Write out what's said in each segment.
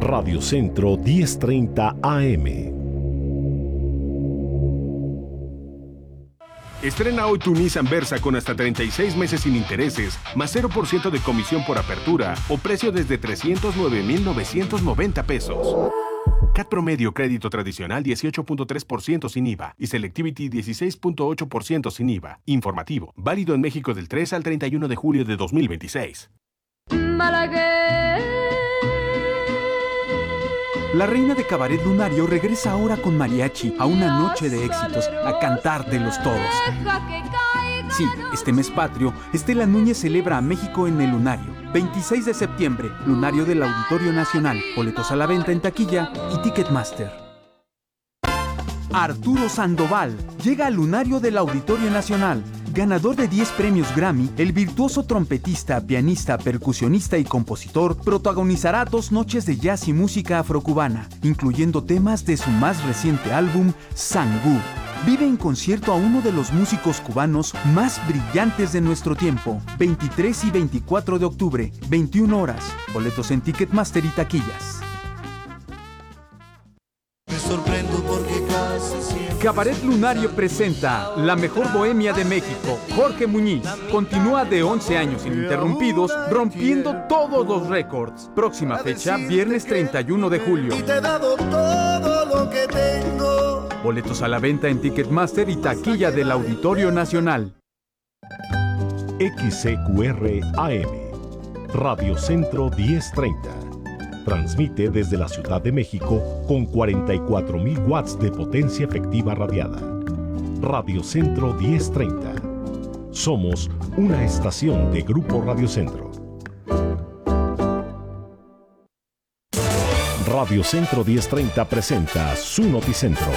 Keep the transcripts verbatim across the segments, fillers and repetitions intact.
Radio Centro diez treinta A M. Estrena hoy tu Nissan Versa con hasta treinta y seis meses sin intereses, más cero por ciento de comisión por apertura o precio desde trescientos nueve mil novecientos noventa pesos. C A T promedio crédito tradicional dieciocho punto tres por ciento sin I V A y Selectivity dieciséis punto ocho por ciento sin I V A. Informativo, válido en México del tres al treinta y uno de julio de dos mil veintiséis. Malagueña. La reina de cabaret lunario regresa ahora con mariachi a una noche de éxitos, a cantar de los todos. Sí, este mes patrio, Estela Núñez celebra a México en el Lunario. veintiséis de septiembre, Lunario del Auditorio Nacional. Boletos a la venta en taquilla y Ticketmaster. Arturo Sandoval llega al Lunario del Auditorio Nacional. Ganador de diez premios Grammy, el virtuoso trompetista, pianista, percusionista y compositor protagonizará dos noches de jazz y música afrocubana, incluyendo temas de su más reciente álbum, Sangú. Vive en concierto a uno de los músicos cubanos más brillantes de nuestro tiempo. veintitrés y veinticuatro de octubre, veintiuna horas. Boletos en Ticketmaster y taquillas. Me sorprendo porque casi siempre... Cabaret Lunario presenta La Mejor Bohemia de México. Jorge Muñiz continúa de once años ininterrumpidos, rompiendo todos los récords. Próxima fecha, viernes treinta y uno de julio. Y te he dado todo lo que tengo. Boletos a la venta en Ticketmaster y taquilla del Auditorio Nacional. X C Q R A M, Radio Centro diez treinta. Transmite desde la Ciudad de México con cuarenta y cuatro mil watts de potencia efectiva radiada. Radio Centro diez treinta. Somos una estación de Grupo Radio Centro. Radio Centro diez treinta presenta su Noticentro.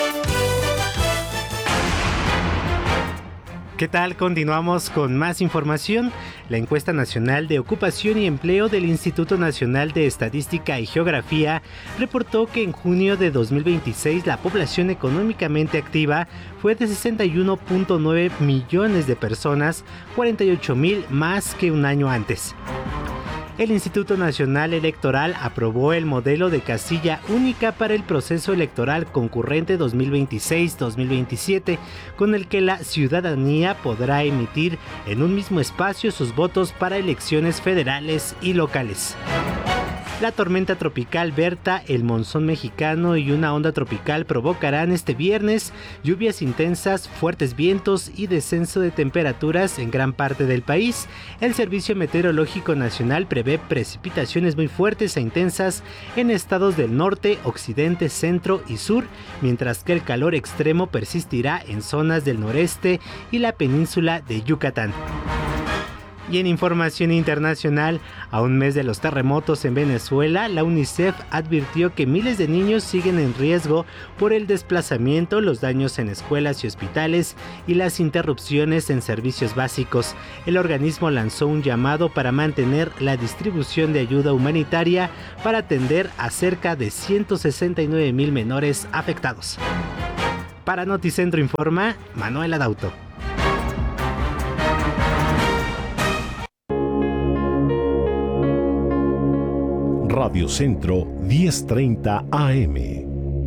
¿Qué tal? Continuamos con más información. La encuesta nacional de ocupación y empleo del Instituto Nacional de Estadística y Geografía reportó que en junio de dos mil veintiséis la población económicamente activa fue de sesenta y uno punto nueve millones de personas, cuarenta y ocho mil más que un año antes. El Instituto Nacional Electoral aprobó el modelo de casilla única para el proceso electoral concurrente dos mil veintiséis dos mil veintisiete, con el que la ciudadanía podrá emitir en un mismo espacio sus votos para elecciones federales y locales. La tormenta tropical Berta, el monzón mexicano y una onda tropical provocarán este viernes lluvias intensas, fuertes vientos y descenso de temperaturas en gran parte del país. El Servicio Meteorológico Nacional prevé precipitaciones muy fuertes e intensas en estados del norte, occidente, centro y sur, mientras que el calor extremo persistirá en zonas del noreste y la península de Yucatán. Y en información internacional, a un mes de los terremotos en Venezuela, la UNICEF advirtió que miles de niños siguen en riesgo por el desplazamiento, los daños en escuelas y hospitales y las interrupciones en servicios básicos. El organismo lanzó un llamado para mantener la distribución de ayuda humanitaria para atender a cerca de ciento sesenta y nueve mil menores afectados. Para Noticentro informa Manuela Dauto. Radio Centro diez treinta A M.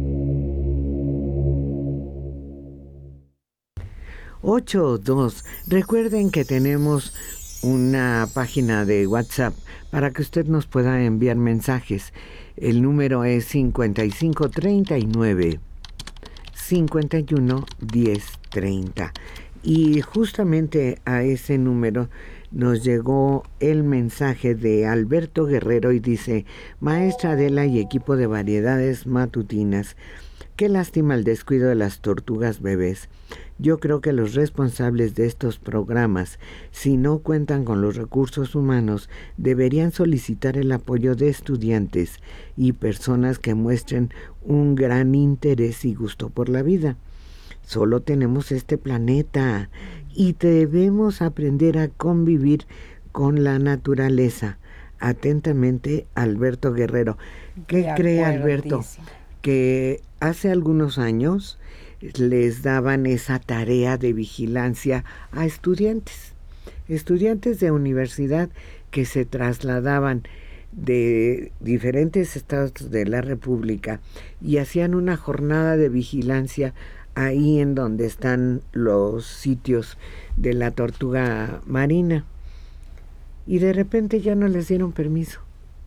ocho dos. Recuerden que tenemos una página de WhatsApp para que usted nos pueda enviar mensajes. El número es cincuenta y cinco treinta y nueve cincuenta y uno diez treinta. Y justamente a ese número nos llegó el mensaje de Alberto Guerrero y dice: Maestra Adela y equipo de variedades matutinas, qué lástima el descuido de las tortugas bebés. Yo creo que los responsables de estos programas, si no cuentan con los recursos humanos, deberían solicitar el apoyo de estudiantes y personas que muestren un gran interés y gusto por la vida. Solo tenemos este planeta y debemos aprender a convivir con la naturaleza. Atentamente, Alberto Guerrero. ¿Qué cree Alberto? Que hace algunos años les daban esa tarea de vigilancia a estudiantes, estudiantes de universidad que se trasladaban de diferentes estados de la República y hacían una jornada de vigilancia ahí en donde están los sitios de la tortuga marina. Y de repente ya no les dieron permiso.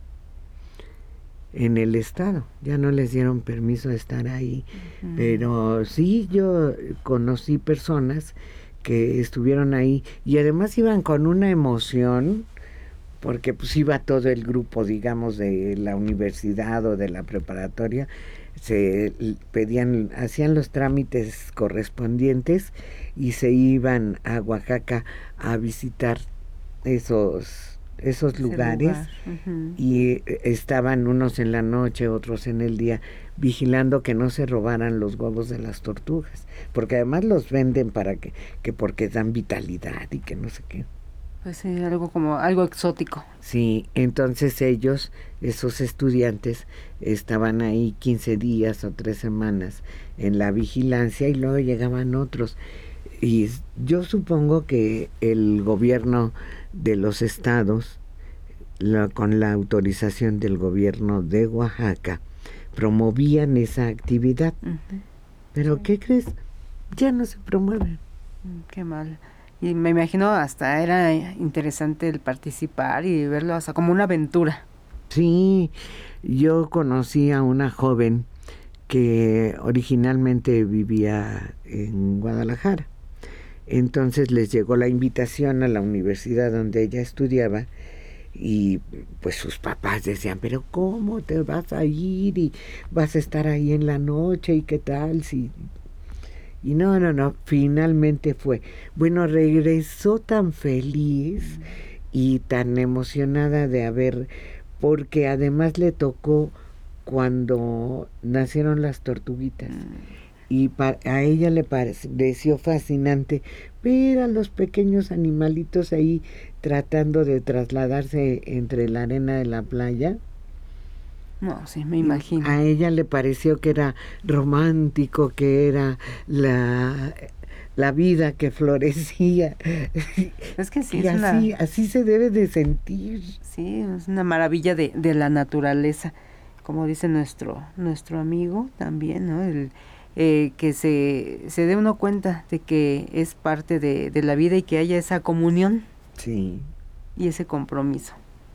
En el estado, ya no les dieron permiso de estar ahí. Uh-huh. Pero sí, yo conocí personas que estuvieron ahí y además iban con una emoción, porque pues iba todo el grupo, digamos, de la universidad o de la preparatoria, se pedían, hacían los trámites correspondientes y se iban a Oaxaca a visitar esos esos lugares, lugar. Uh-huh. Y estaban unos en la noche, otros en el día, vigilando que no se robaran los huevos de las tortugas, porque además los venden para que, que porque dan vitalidad y que no sé qué. Pues sí, algo como algo exótico. Sí, entonces ellos, esos estudiantes, estaban ahí quince días o tres semanas en la vigilancia y luego llegaban otros. Y yo supongo que el gobierno de los estados, la, con la autorización del gobierno de Oaxaca, promovían esa actividad. Uh-huh. Pero sí. ¿Qué crees? Ya no se promueven. Qué mal. Y me imagino hasta era interesante el participar y verlo hasta como una aventura. Sí, yo conocí a una joven que originalmente vivía en Guadalajara. Entonces les llegó la invitación a la universidad donde ella estudiaba y pues sus papás decían, pero ¿cómo te vas a ir y vas a estar ahí en la noche y qué tal si...? Y no, no, no, finalmente fue. Bueno, regresó tan feliz y tan emocionada de haber, porque además le tocó cuando nacieron las tortuguitas. Y para, a ella le pareció fascinante ver a los pequeños animalitos ahí tratando de trasladarse entre la arena de la playa. No, sí, me imagino. A ella le pareció que era romántico, que era la, la vida que florecía. Es que sí, y es así, una... así se debe de sentir. Sí, es una maravilla de, de la naturaleza, como dice nuestro, nuestro amigo también, ¿no? El... Eh, que se, se dé uno cuenta de que es parte de, de la vida y que haya esa comunión. Sí. Y ese compromiso.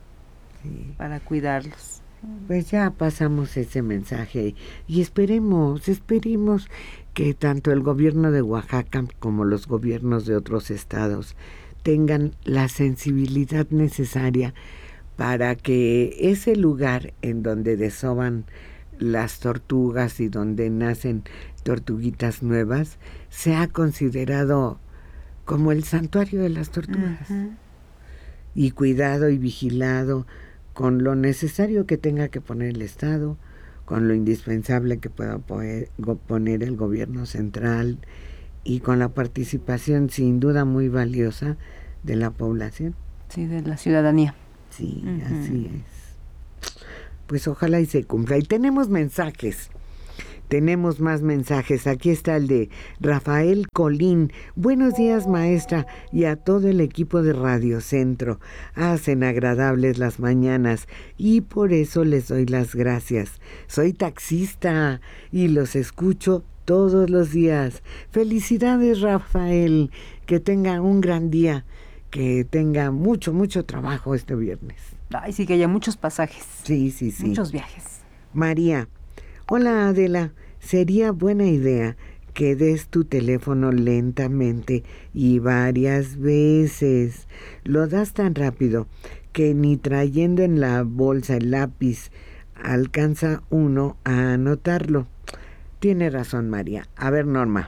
Sí. Para cuidarlos. Pues ya pasamos ese mensaje y esperemos, esperemos que tanto el gobierno de Oaxaca como los gobiernos de otros estados tengan la sensibilidad necesaria para que ese lugar en donde desovan las tortugas y donde nacen tortuguitas nuevas sea considerado como el santuario de las tortugas. Uh-huh. Y cuidado y vigilado con lo necesario que tenga que poner el Estado, con lo indispensable que pueda poner, poner el gobierno central y con la participación sin duda muy valiosa de la población. Sí, de la ciudadanía. Sí, uh-huh. Así es. Pues ojalá y se cumpla. Y tenemos mensajes. Tenemos más mensajes. Aquí está el de Rafael Colín. Buenos días, maestra, y a todo el equipo de Radio Centro. Hacen agradables las mañanas y por eso les doy las gracias. Soy taxista y los escucho todos los días. Felicidades, Rafael. Que tenga un gran día. Que tenga mucho, mucho trabajo este viernes. Ay, sí, que haya muchos pasajes. Sí, sí, sí. Muchos viajes. María. Hola, Adela. Sería buena idea que des tu teléfono lentamente y varias veces. Lo das tan rápido que ni trayendo en la bolsa el lápiz alcanza uno a anotarlo. Tiene razón, María. A ver, Norma,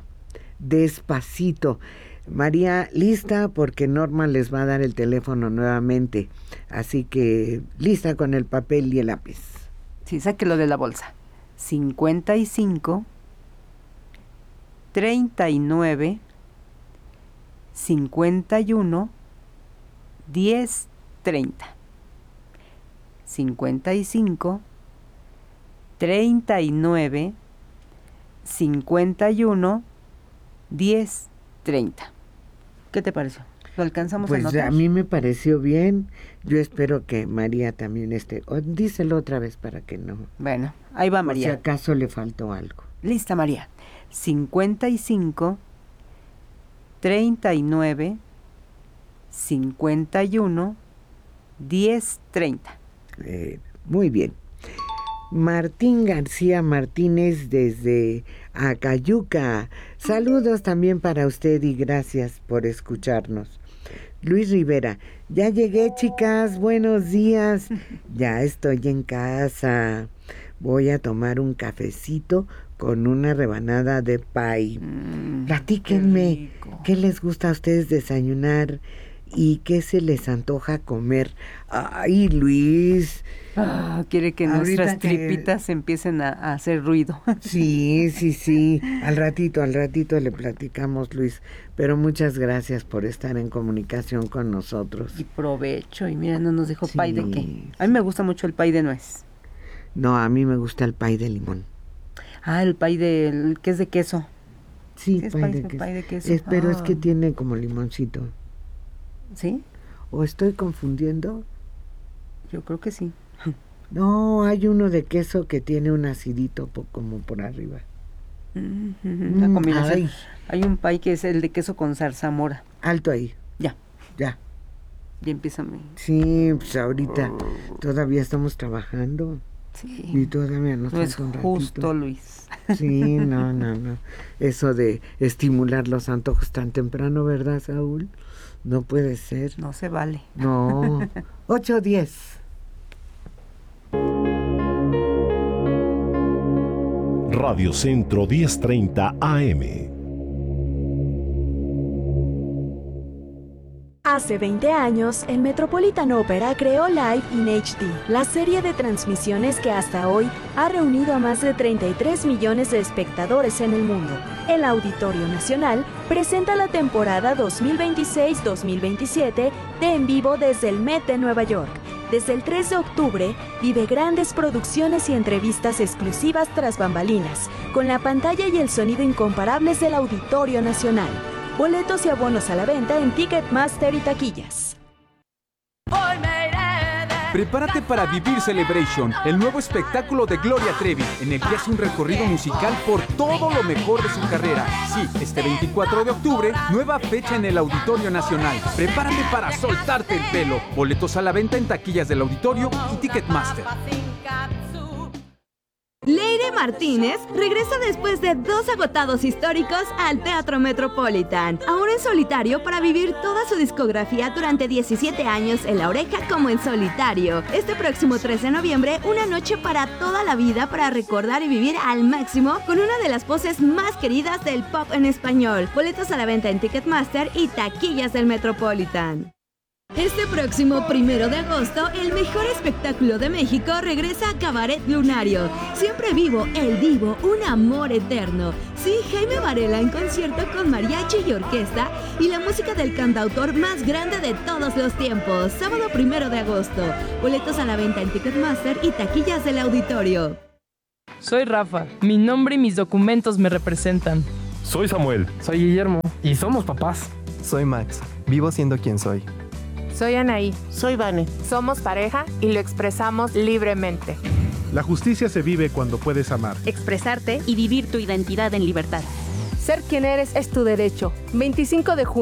despacito. María, lista porque Norma les va a dar el teléfono nuevamente. Así que lista con el papel y el lápiz. Sí, sáquelo de la bolsa. cincuenta y cinco, treinta y nueve, cincuenta y uno, diez, treinta. cincuenta y cinco, treinta y nueve, cincuenta y uno, diez, treinta. ¿Qué te pareció? ¿Lo alcanzamos pues a notar? a mí me pareció bien. Yo espero que María también esté. Oh, díselo otra vez para que no. Bueno, ahí va María. Si acaso le faltó algo. Lista, María. cincuenta y cinco, treinta y nueve, cincuenta y uno, diez, treinta. Eh, muy bien. Martín García Martínez desde Acayuca. Saludos también para usted y gracias por escucharnos. Luis Rivera, ya llegué, chicas, buenos días. Ya estoy en casa. Voy a tomar un cafecito con una rebanada de pay. Mm, Platíquenme, qué, ¿qué les gusta a ustedes desayunar y qué se les antoja comer? Ay, Luis. Ah, quiere que nuestras que... tripitas empiecen a, a hacer ruido. Sí, sí, sí. Al ratito, al ratito le platicamos, Luis. Pero muchas gracias por estar en comunicación con nosotros. Y provecho. Y mira, no nos dejó sí, pay de qué. A mí me gusta mucho el pay de nuez. No, a mí me gusta el pay de limón. Ah, el pay de, que es de queso. Sí, sí pay, pay, de queso. pay de queso. Es, pero ah. es que tiene como limoncito. ¿Sí? ¿O estoy confundiendo? Yo creo que sí. No, hay uno de queso que tiene un acidito po, como por arriba. Mm-hmm. La combinación. Ay. Hay un pay que es el de queso con zarzamora. Alto ahí. Ya. Ya. Ya empieza mi... Sí, pues ahorita oh. todavía estamos trabajando. Sí. Y todavía nos no falta es un ratito. Justo, Luis. Sí, no, no, no. Eso de estimular los antojos tan temprano, ¿verdad, Saúl? No puede ser. No se vale. No. ocho diez. Radio Centro diez treinta A M. Hace veinte años, el Metropolitan Opera creó Live in H D, la serie de transmisiones que hasta hoy ha reunido a más de treinta y tres millones de espectadores en el mundo. El Auditorio Nacional presenta la temporada dos mil veintiséis dos mil veintisiete de En Vivo desde el Met de Nueva York. Desde el tres de octubre, vive grandes producciones y entrevistas exclusivas tras bambalinas, con la pantalla y el sonido incomparables del Auditorio Nacional. Boletos y abonos a la venta en Ticketmaster y taquillas. Prepárate para vivir Celebration, el nuevo espectáculo de Gloria Trevi, en el que hace un recorrido musical por todo lo mejor de su carrera. Sí, este veinticuatro de octubre, nueva fecha en el Auditorio Nacional. Prepárate para soltarte el pelo. Boletos a la venta en taquillas del Auditorio y Ticketmaster. Leire Martínez regresa después de dos agotados históricos al Teatro Metropolitan, ahora en solitario para vivir toda su discografía durante diecisiete años en La Oreja como en solitario. Este próximo tres de noviembre, una noche para toda la vida para recordar y vivir al máximo con una de las voces más queridas del pop en español. Boletos a la venta en Ticketmaster y taquillas del Metropolitan. Este próximo primero de agosto, el mejor espectáculo de México regresa a Cabaret Lunario. Siempre vivo, el divo, un amor eterno. Sí, Jaime Varela en concierto con mariachi y orquesta y la música del cantautor más grande de todos los tiempos. Sábado primero de agosto. Boletos a la venta en Ticketmaster y taquillas del Auditorio. Soy Rafa. Mi nombre y mis documentos me representan. Soy Samuel. Soy Guillermo. Y somos papás. Soy Max. Vivo siendo quien soy. Soy Anaí. Soy Vane. Somos pareja y lo expresamos libremente. La justicia se vive cuando puedes amar, expresarte y vivir tu identidad en libertad. Ser quien eres es tu derecho. veinticinco de junio.